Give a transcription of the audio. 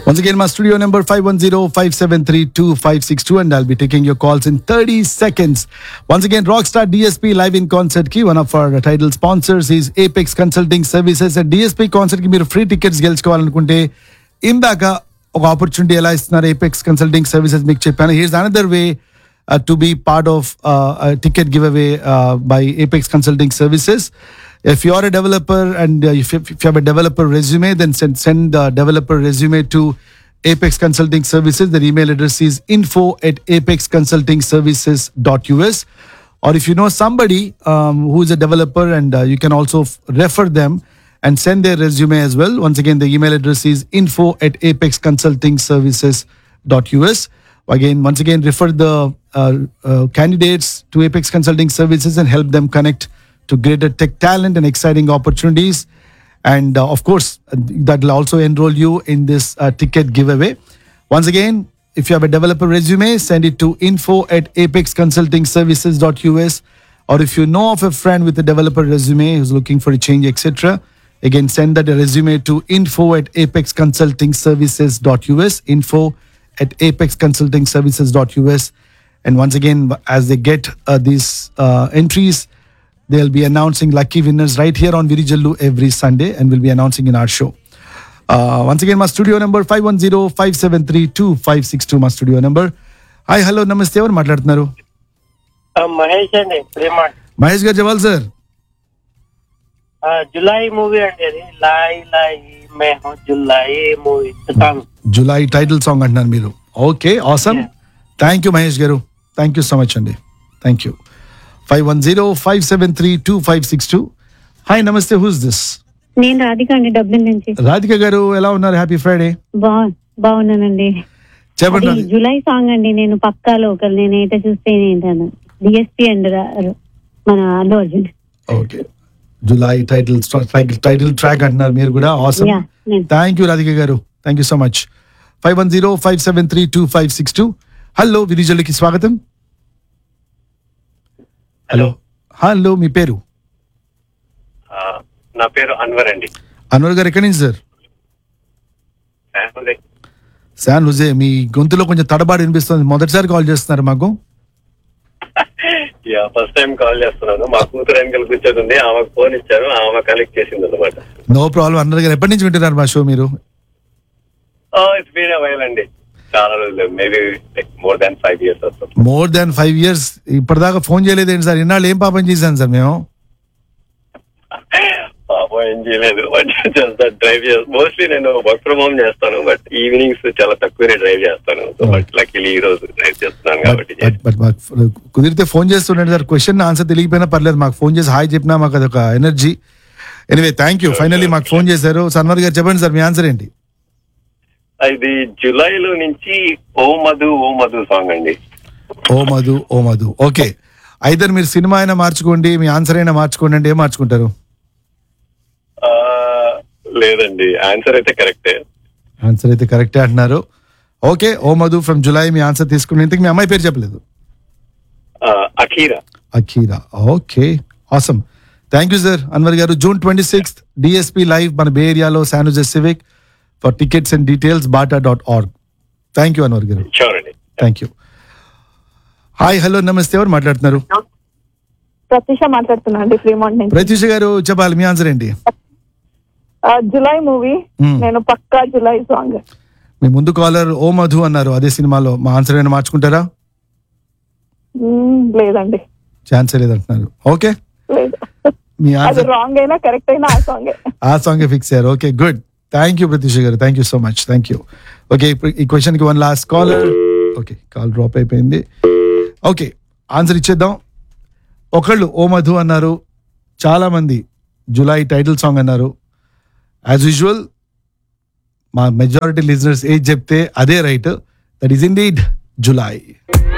Once again, my studio number 510-573-2562 and I'll be taking your calls in 30 seconds. Once again, Rockstar DSP live in concert ki one of our title sponsors is Apex Consulting Services. And DSP concert ki meer free tickets geluchukovalఅనుకుంటే ఇందాక ఒక opportunity ఎలా ఇస్తున్నారు apex consulting services మీకు చెప్పాను. Here's another way to be part of a ticket giveaway by Apex Consulting Services. If you are a developer and if you have a developer resume, then send the developer resume to Apex Consulting Services. Their email address is info@apexconsultingservices.us. Or if you know somebody who is a developer and you can also refer them and send their resume as well. Once again, the email address is info@apexconsultingservices.us. Once again, refer the candidates to Apex Consulting Services and help them connect to greater tech talent and exciting opportunities. And of course, that will also enroll you in this ticket giveaway. Once again, if you have a developer resume, send it to info@apexconsultingservices.us. Or if you know of a friend with a developer resume who's looking for a change, etc., again, send that resume to info@apexconsultingservices.us. info@apexconsultingservices.us. And once again, as they get these entries, they'll be announcing lucky winners right here on Virijallu every Sunday, and we'll be announcing in our show. Once again, my studio number 510-573-2562, my studio number. Hi, hello, namaste, evaru maatladutunnaru? Mahesh అండి ప్రేమ మహేష్ గారు చెప్పాలి sir. July movie అండి అది లాయి లాయి మే who July movie song. July title song అంటున్నారు మీరు. Okay, awesome. Thank you Mahesh గారు, thank you so much అండి, thank you. 510-573-2562. Hi, నమస్తే, హూస్ దిస్? నేను రాధిక అండి, డబ్లిన్ నుంచి. రాధిక గారు ఎలా ఉన్నారు? Happy Friday. బాగున్నానండి. చెప్పండి. జులై సాంగ్ అండి, నేను పక్కా లోకల్, నేను ఏట చూస్తే ఏంటను డిఎస్పీ అండ్ మన Allu Arjun. Okay, July title track అంటున్నారు మీరు కూడా. ఆసమ్, థ్యాంక్ యూ రాధిక గారు, thank you so much. 510-573-2562. Hello, విరిజల్లుకి స్వాగతం. హలో, మీ పేరు? నా పేరు అన్వర్ అండి. అన్వర్ గారు ఎక్కడి నుంచి సార్? శాన్ హుజే. మీ గొంతులో కొంచెం తడబాటు వినిపిస్తుంది. మొదటిసారి కాల్ చేస్తున్నారు మాకు? ఫస్ట్ టైం కాల్ చేస్తున్నాను. మా కూతురు వెనకాల కూర్చోతుంది, ఆమెకు ఫోన్ ఇచ్చాను, ఆమె కనెక్ట్ చేసింది అనమాట. No problem. అన్వర్ గారు ఎప్పటి నుంచి వింటున్నారు మా షో మీరు? ఇట్స్ బీన్ ఎ వైల్ అండి, చాలా రోజులు, maybe more than 5 years. More than 5 years. ఇప్పటిదాకా ఫోన్ చేయలేదేంటి సార్? ఇన్నాళ్ళు ఏం పాపం చేశాను సార్ మేము? పాపం ఏం చేయలేదు, డ్రైవ్ చేస్తాను. మోస్ట్లీ నేను వర్క్ ఫ్రమ్ హోమ్ చేస్తాను, బట్ ఈవినింగ్స్ చాలా తక్కువనే డ్రైవ్ చేస్తాను. బట్ లక్కీలీ ఈ రోజు డ్రైవ్ చేస్తున్నాను కాబట్టి. కుదిరితే ఫోన్ చేస్తుండండి సార్. క్వశ్చన్ ఆన్సర్ తెలియకపోయినా పర్లేదు, మాకు ఫోన్ చేసి హాయ్ చెప్పినా మాకు అదొక energy. Anyway, thank you, finally మాకు ఫోన్ చేశారు. అన్వర్ గారు చెప్పండి సార్, మీ ఆన్సర్ ఏంటి? ఇది జులైలో నుంచి ఓ మధు సాంగ్ అండి. ఓ మధు. ఓకే, ఐదర్ మీరు సినిమా అయినా మార్చుకోండి, మీ ఆన్సర్ అయినా మార్చుకోండి. అంటే ఏం మార్చుకుంటారు? లేదండి, ఆన్సర్ అయితే కరెక్టే. ఆన్సర్ అయితే కరెక్టే అంటున్నారు. Okay, oh Madhu from July me answer తీసుకుని. ఇంతకు మీ అమ్మాయి పేరు చెప్పలేదు? Akira. Okay, awesome. Thank you sir Anwar గారు. June 26th డిఎస్పీ లైవ్ మన బే ఏరియాలో San హుజే civic. For tickets and details, bata.org. Thank you, Anwar garu. Sure అండి. Thank you. హాయ్, హలో, నమస్తే, ఎవరు మాట్లాడుతున్నారు? ప్రత్యూష మాట్లాడుతున్నా అండి, ఫ్రీమాంట్ నుంచి. ప్రత్యూష గారు చెప్పాలి, మీ ఆన్సర్ ఏంటి? జులై మూవీ, నేను పక్కా జులై సాంగ్. మీ ముందు కాలర్ ఓ మధు అన్నారు, అదే సినిమాలో. మా ఆన్సర్ ఏమైనా మార్చుకుంటారా? లేదండి, ఛాన్స్ లేదంటున్నారు. ఓకే, లేదు. మీ ఆన్సర్ రాంగ్ అయినా కరెక్ట్ అయినా ఆ సాంగే ఫిక్స్ అయ్యారు. Okay, good. Thank you Pratyusha గారు, thank you so much, thank you. Okay, ఇప్పుడు ఈ క్వశ్చన్ కి one last caller. Okay, call drop అయిపోయింది. ఓకే, ఆన్సర్ ఇచ్చేద్దాం. ఒకళ్ళు ఓ మధు అన్నారు, చాలా మంది జులై టైటిల్ సాంగ్ అన్నారు. యాజ్ యూజువల్ మా మెజారిటీ లిజనర్స్ ఏజ్ చెప్తే అదే right. That is indeed July.